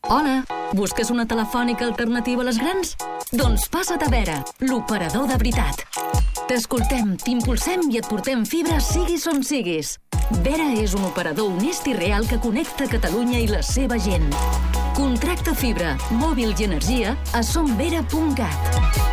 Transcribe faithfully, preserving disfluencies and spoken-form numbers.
Hola, busques una telefònica alternativa a les grans? Doncs passa't a Vera, l'operador de veritat. T'escoltem, t'impulsem i et portem fibra siguis on siguis. Vera és un operador honest i real que connecta Catalunya i la seva gent. Contracta fibra, mòbil i energia a somvera punt cat.